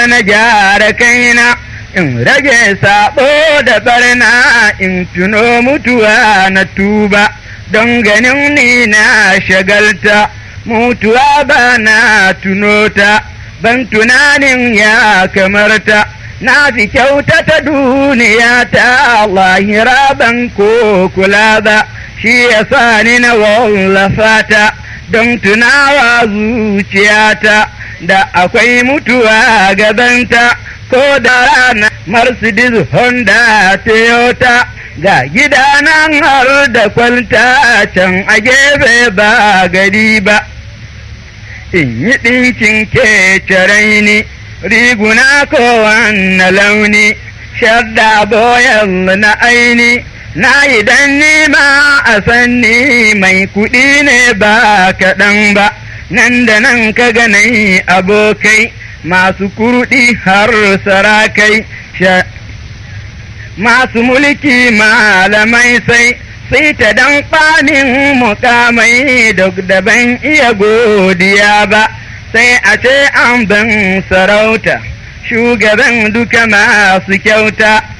na gyara kaina in rage sabo da barna in tuno mutuwa na tuba don ganin ni na shagalta mutuwa ba na tunota ban tunanin ya kamarta na fi kyautata duniya ta lahira ban ko kula ba shi ya sa ni na wallafa ta don tunawa zuciyata da akwai mutuwa gabanta ko da rana Mercedes Honda Toyota ga gida nan har da kwalta can a gefe ba gari ba in yi ɗinkin kece raini riguna kowanne launi shadda boyan na aini na yi dan nima a sanni mai kuɗi ne ba kaɗan ba nan da nan ka ganai abokai masu kurɗi har sarakai masu mulki malamai sai ta dan ɓanin mukamai duk da ban iya godiya ba sai a ce an ban sarauta shugaban duka masu kyauta